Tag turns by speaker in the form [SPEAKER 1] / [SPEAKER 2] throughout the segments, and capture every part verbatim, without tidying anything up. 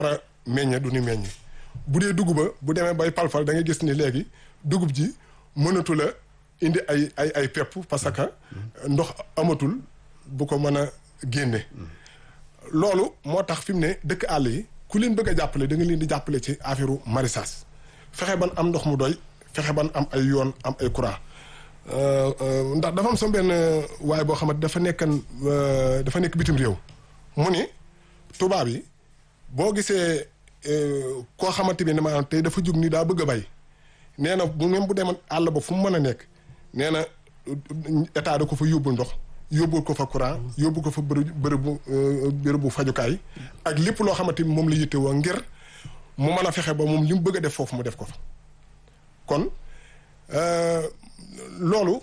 [SPEAKER 1] war a meññe du ni meññ bu dee duguba bu demee bay palfal da ngay gis ni léegi dugub ji mënatu la indi ay ay ay pepp parce que ndox amatul bu ko mën a génne loolu moo tax fi mu ne dëkk àll yi ku leen bëgg a jàppale da nga leen di jàppale ci affaire maraîchage fexe ban am ndox mu doy fexe ban am ay yoon am ay courant ndax dafa am sama benn waaye boo xamante dafa nekkan dafa nekk bitim réew mu ni tubaab yi boo gisee koo xamante bi ne maanaam tey dafa jug ni daa bëgg a bay nee na bu même bu demoon àll ba fu mu mën a nekk nee na état da ko fa yóbbul ndox yóbbul ko fa courant yóbbul ko fa bërëb bërëbu bërëbu fajukaay ak lépp loo xamante ni moom la yitte woo ngir mu mën a fexe ba moom li mu bëgg a def foofu mu def ko fa kon loolu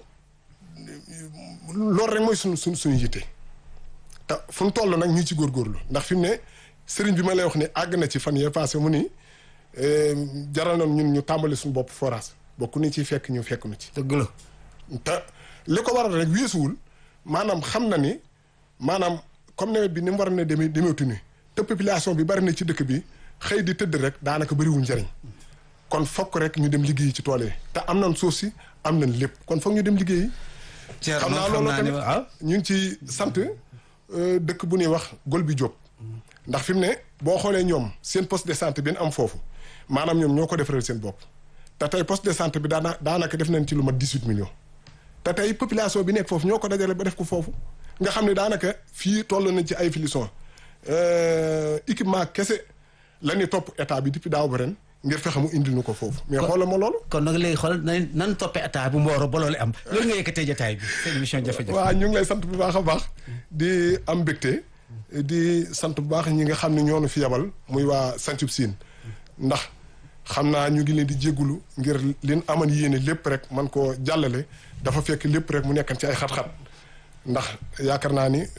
[SPEAKER 1] loolu rek mooy suñ suñ suñu yitte te fu mu toll nag ñu ci góorgóorlu ndax fi mu ne sëriñ bi ma lay wax ni àgg na ci fan yee passé mu ni jaral na ñun ñu tàmbali suñu bopp forage bokk ni ci fekk ñu fekk nu ci
[SPEAKER 2] dëgg la
[SPEAKER 1] te li ko waral rek weesuwul maanaam xam na ni maanaam comme nawet bi ni mu war a ne demee demeetu ni te population bi bari na ci dëkk bi xëy di tëdd rek daanaka bëriwul njëriñ kon fokk rek ñu dem liggéeyi ci tool yi te am nañ suuf si am nañ lépp kon fokk ñu dem liggéeyi. xam naa loolu tamit ñu ngi ci sant dëkk bu ñuy wax Gol bi Diop. ndax fi mu ne boo xoolee ñoom seen poste de santé bi ñu am foofu maanaam ñoom ñoo ko defaral seen bopp te tey poste de santé bi daana daanaka def nañ ci lu mat dix-huit millions. te tey population bi nekk foofu ñoo ko dajale ba def ko foofu nga xam ne daanaka fii toll nañ ci ay filiation équipement kese la ñuy topp état bi depuis daaw ba ren ngir fexe mu indil ñu ko foofu. mais xoolal ma loolu.
[SPEAKER 2] kon nag léegi xool nan nan toppee état bu Mboro ba loolu am loolu nga yëkkatee jotaay bi seen émission jafe-jafe.
[SPEAKER 1] waaw ñu ngi lay sant bu baax a baax di am mbégte di sant bu baax ñi nga xam ne ñoo nu fi yabal muy waa Santhiou Sine ndax xam naa ñu ngi leen di jéggulu ngir liñ aman yéene lépp rek man koo jàllale dafa fekk lépp rek mu nekkan ci ay xat-xat ndax yaakaar naa ni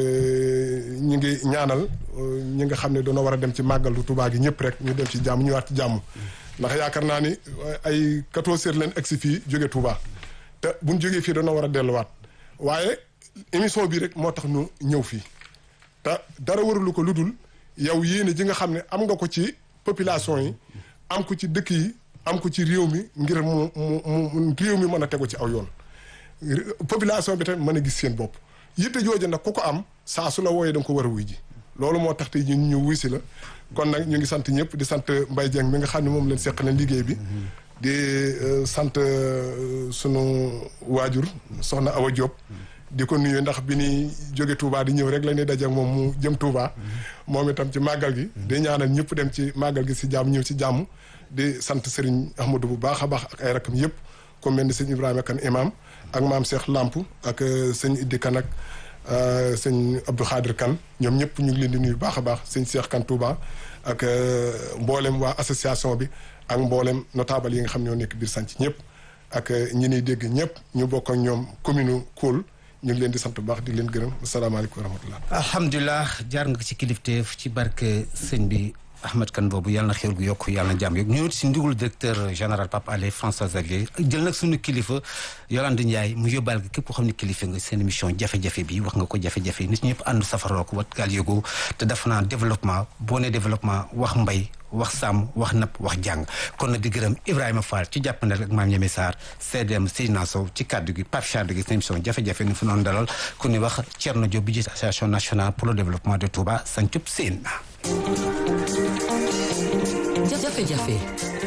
[SPEAKER 1] ñu ngi ñaanal ñi nga xam ne doona war a dem ci màggalu Tuubaa gi ñëpp rek ñu dem ci jàmm ñëwaat ci jàmm ndax yaakaar naa ni ay quatorze heures leen egsi fii jóge Tuubaa te buñ jógee fii doona war a delluwaat waaye émission bi rek moo tax ñu ñëw fii te dara warulu ko lu dul yow yéene ji nga xam ne am nga ko ci population yi am ko ci dëkk yi am ko ci réew mi ngir mu mu mu réew mi mën a tegu ci aw yoon population bi tamit mën a gis seen bopp yitte jooju nag ku ko am saa su la wooyee da nga ko war a wuy ji loolu moo tax tey ñun ñu wuy si la kon nag ñu ngi sant ñëpp di sant Mbaye Dieng mi nga xam ne moom leen seq na liggéey bi di sant sunu waajur soxna Awa Diop di ko nuyu ndax bi ni jóge Touba di ñëw rek la ñuy daje ak moom mu jëm Touba moom itam ci màggal gi di ñaanal ñëpp dem ci màggal gi si jàmm ñëw ci jàmm di sant Serigne Ahmadou bu baax a baax ak ay rakam yëpp comme mel ni sëñ Ibrahima Kane imam ak maam Cheikh Lamp ak sëñ Iddi Kane ak sëñ Abdou Khadir Kane ñoom ñëpp ñu ngi leen di nuyu baax a baax sëñ Cheikh Kane Touba ak mboolem waa association bi ak mboolem notable yi nga xam ñoo nekk biir sanc ñëpp ak ñi niy dégg ñëpp ñu bokk ak ñoom commune Koul ñu ngi leen di sant bu baax di leen gërëm asalaamaaleykum wa rahmatullah.
[SPEAKER 2] alhamdulilah jaar nga ci kilifteef ci barke sëñ bi Ahmed Kane boobu yàlla na xéwal gu yokk yàlla na jàmm yokk ñëw si ndigul directeur général Pape Alé François Xavier jël nag suñu kilifa Yolande Ndiaye mu yóbbaal gi képp koo xam ne kilifa nga seen émission jafe-jafe bi wax nga ko jafe-jafe nit ñëpp ànd safaroo ko wat gaal yógoo te def naa développement boo nee développement wax mbay wax sàmm wax napp wax jàng kon na di gërëm Ibrahima Fall ci jàppandal ak maam Ñeme Sarr C D M Seydina Sow ci kaddu gi Pape Charles gi seen émission jafe-jafe ni fu noonu dalal ku ni wax Thierno Diop bi jiite association nationale pour le développement de Touba Santhiou Sine.
[SPEAKER 3] jafe-jafe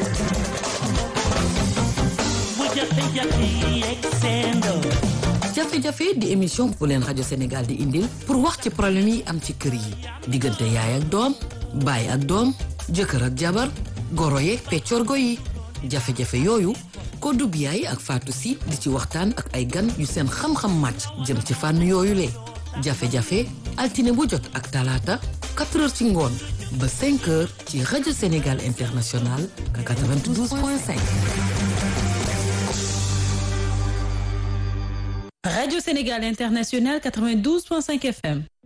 [SPEAKER 3] jafe-jafe di émission bu leen rajo Sénégal di indil pour wax ci problème yi am ci kër yi diggante yaay ak doom baay ak doom jëkkër ak jabar goro yeeg peccorgo yi jafe-jafe yooyu ko dub yaay ak Fatou Sy di ci waxtaan ak ay gan yu seen xam-xam màcc jëm ci fànn yooyu le jafe-jafe altine bu jot ak talaata quatre heures ci ngoon ba cinq heures ci rajo Sénégal International quatre-vingt-douze point cinq.
[SPEAKER 4] Radio Sénégal International quatre-vingt-douze point cinq F M.